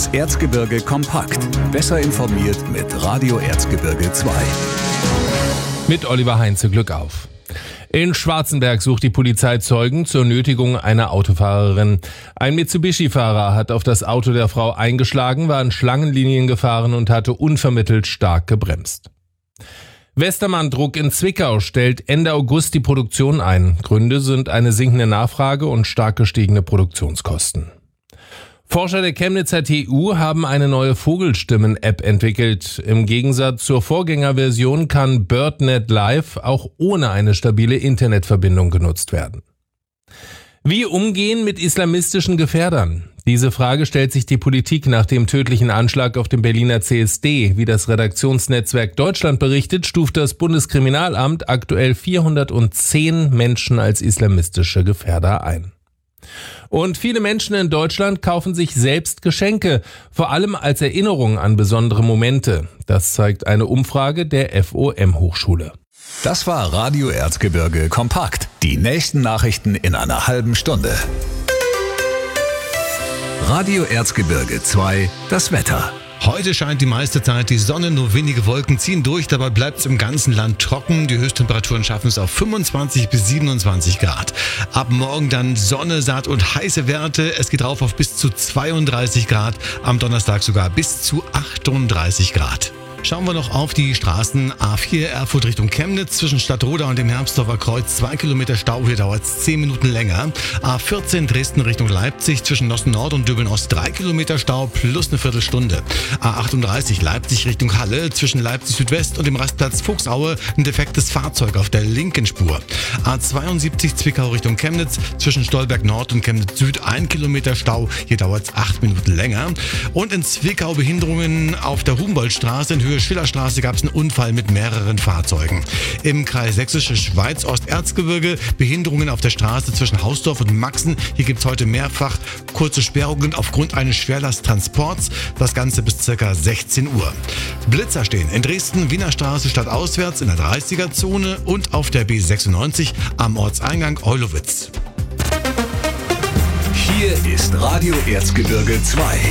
Das Erzgebirge kompakt. Besser informiert mit Radio Erzgebirge 2. Mit Oliver Heinze, Glück auf. In Schwarzenberg sucht die Polizei Zeugen zur Nötigung einer Autofahrerin. Ein Mitsubishi-Fahrer hat auf das Auto der Frau eingeschlagen, war in Schlangenlinien gefahren und hatte unvermittelt stark gebremst. Westermann-Druck in Zwickau stellt Ende August die Produktion ein. Gründe sind eine sinkende Nachfrage und stark gestiegene Produktionskosten. Forscher der Chemnitzer TU haben eine neue Vogelstimmen-App entwickelt. Im Gegensatz zur Vorgängerversion kann BirdNet Live auch ohne eine stabile Internetverbindung genutzt werden. Wie umgehen mit islamistischen Gefährdern? Diese Frage stellt sich die Politik nach dem tödlichen Anschlag auf dem Berliner CSD. Wie das Redaktionsnetzwerk Deutschland berichtet, stuft das Bundeskriminalamt aktuell 410 Menschen als islamistische Gefährder ein. Und viele Menschen in Deutschland kaufen sich selbst Geschenke, vor allem als Erinnerung an besondere Momente. Das zeigt eine Umfrage der FOM-Hochschule. Das war Radio Erzgebirge kompakt. Die nächsten Nachrichten in einer halben Stunde. Radio Erzgebirge 2, das Wetter. Heute scheint die meiste Zeit die Sonne, nur wenige Wolken ziehen durch, dabei bleibt es im ganzen Land trocken. Die Höchsttemperaturen schaffen es auf 25 bis 27 Grad. Ab morgen dann Sonne, satt und heiße Werte. Es geht rauf auf bis zu 32 Grad, am Donnerstag sogar bis zu 38 Grad. Schauen wir noch auf die Straßen. A4 Erfurt Richtung Chemnitz zwischen Stadtroda und dem Hermsdorfer Kreuz 2 Kilometer Stau, hier dauert es 10 Minuten länger. A14 Dresden Richtung Leipzig zwischen Nossen Nord und Döbeln Ost 3 Kilometer Stau plus eine Viertelstunde. A38 Leipzig Richtung Halle zwischen Leipzig Südwest und dem Rastplatz Fuchsaue ein defektes Fahrzeug auf der linken Spur. A72 Zwickau Richtung Chemnitz zwischen Stolberg Nord und Chemnitz Süd 1 Kilometer Stau, hier dauert es 8 Minuten länger. Und in Zwickau Behinderungen auf der Humboldtstraße in Höhe Schillerstraße gab es einen Unfall mit mehreren Fahrzeugen. Im Kreis Sächsische Schweiz Osterzgebirge Behinderungen auf der Straße zwischen Hausdorf und Maxen. Hier gibt es heute mehrfach kurze Sperrungen aufgrund eines Schwerlasttransports. Das Ganze bis ca. 16 Uhr. Blitzer stehen in Dresden, Wiener Straße stadtauswärts in der 30er-Zone und auf der B96 am Ortseingang Eulowitz. Hier ist Radio Erzgebirge 2.